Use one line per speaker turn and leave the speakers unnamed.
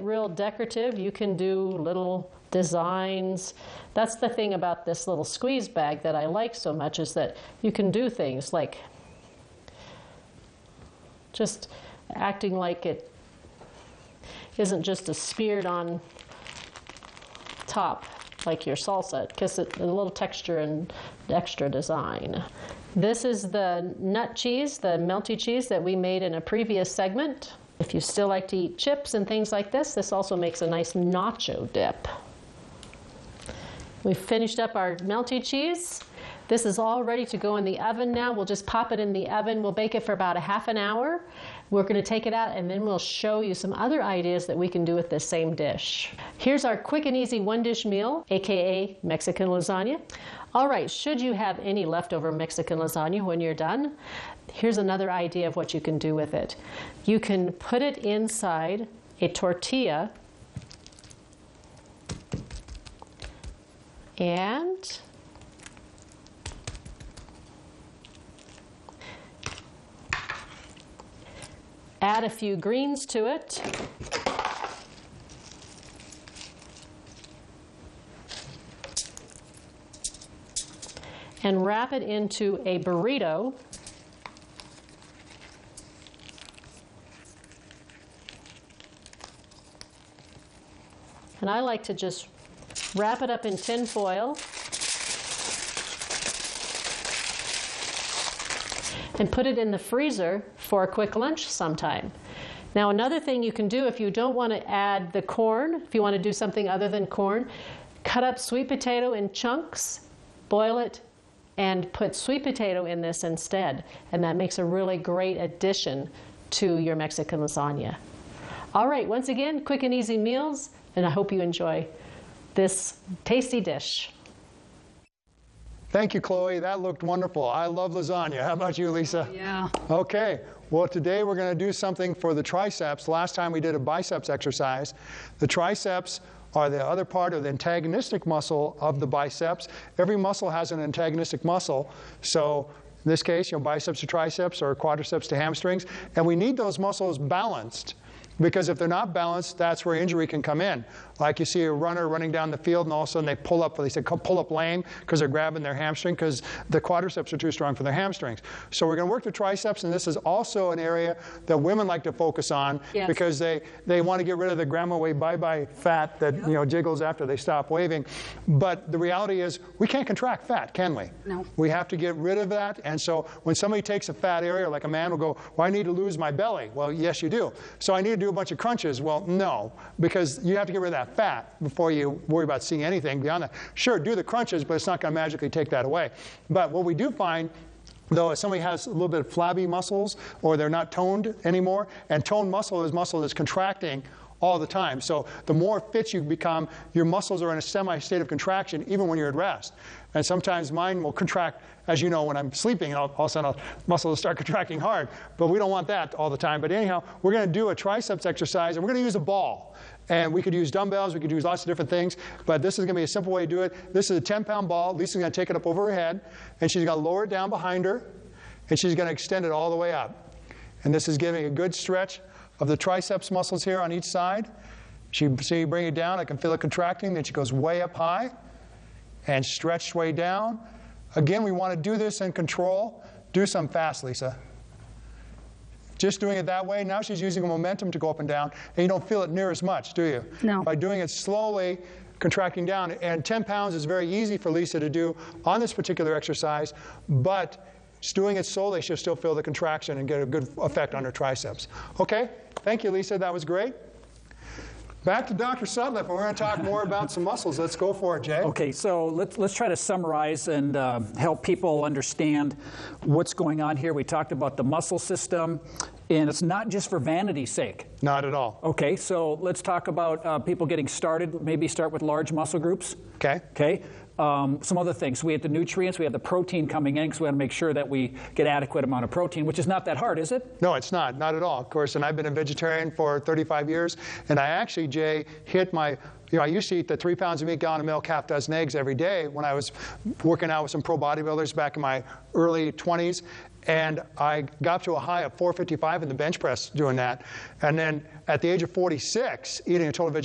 real decorative. You can do little designs. That's the thing about this little squeeze bag that I like so much, is that you can do things like just acting like it isn't just a smeared on top like your salsa, because it's a little texture and extra design. This is the nut cheese, the melty cheese that we made in a previous segment. If you still like to eat chips and things like this also makes a nice nacho dip. We've finished up our melty cheese. This is all ready to go in the oven now. We'll just pop it in the oven. We'll bake it for about a half an hour. We're going to take it out, and then we'll show you some other ideas that we can do with this same dish. Here's our quick and easy one-dish meal, aka Mexican lasagna. All right, should you have any leftover Mexican lasagna when you're done, here's another idea of what you can do with it. You can put it inside a tortilla and add a few greens to it. And wrap it into a burrito. And I like to just wrap it up in tin foil and put it in the freezer for a quick lunch sometime. Now, another thing you can do if you don't want to add the corn, if you want to do something other than corn, cut up sweet potato in chunks, boil it, and put sweet potato in this instead. And that makes a really great addition to your Mexican lasagna. All right, once again, quick and easy meals, and I hope you enjoy this tasty dish.
Thank you, Chloe. That looked wonderful. I love lasagna. How about you, Lisa?
Yeah.
Okay. Well, today we're going to do something for the triceps. Last time we did a biceps exercise. The triceps are the other part of the antagonistic muscle of the biceps. Every muscle has an antagonistic muscle. So in this case, biceps to triceps or quadriceps to hamstrings. And we need those muscles balanced. Because if they're not balanced, that's where injury can come in. Like you see a runner running down the field and all of a sudden they pull up, they say pull up lame because they're grabbing their hamstring because the quadriceps are too strong for their hamstrings. So we're going to work the triceps, and this is also an area that women like to focus on because they want to get rid of the grandma wave bye-bye fat that jiggles after they stop waving. But the reality is we can't contract fat, can we?
No.
We have to get rid of that. And so when somebody takes a fat area, like a man will go, well, I need to lose my belly. Well, yes, you do. So I need to do a bunch of crunches. Well, no, because you have to get rid of that fat before you worry about seeing anything beyond that. Sure, do the crunches, but it's not going to magically take that away. But what we do find, though, if somebody has a little bit of flabby muscles or they're not toned anymore, and toned muscle is muscle that's contracting all the time. So the more fit you become, your muscles are in a semi-state of contraction even when you're at rest. And sometimes mine will contract, as you know, when I'm sleeping, and all of a sudden muscles will start contracting hard. But we don't want that all the time. But anyhow, we're going to do a triceps exercise, and we're going to use a ball. And we could use dumbbells, we could use lots of different things, but this is going to be a simple way to do it. This is a 10-pound ball. Lisa's going to take it up over her head, and she's going to lower it down behind her, and she's going to extend it all the way up. And this is giving a good stretch of the triceps muscles here on each side. See, you bring it down, I can feel it contracting, then she goes way up high, and stretched way down. Again, we want to do this in control. Do some fast, Lisa. Just doing it that way, now she's using a momentum to go up and down, and you don't feel it near as much, do you?
No.
By doing it slowly, contracting down. And 10 pounds is very easy for Lisa to do on this particular exercise, but just doing it slowly, she'll still feel the contraction and get a good effect on her triceps. Okay? Thank you, Lisa. That was great. Back to Dr. Sutliff, and we're going to talk more about some muscles. Let's go for it, Jay.
Okay, so let's try to summarize and help people understand what's going on here. We talked about the muscle system, and it's not just for vanity's sake.
Not at all.
Okay, so let's talk about people getting started. Maybe start with large muscle groups.
Okay.
Okay. Some other things. We have the nutrients. We have the protein coming in because we want to make sure that we get adequate amount of protein, which is not that hard, is it?
No, it's not. Not at all, of course. And I've been a vegetarian for 35 years. And I actually, Jay, hit my, I used to eat the 3 pounds of meat, gallon of milk, half dozen eggs every day when I was working out with some pro bodybuilders back in my early 20s. And I got up to a high of 455 in the bench press doing that. And then at the age of 46, eating a total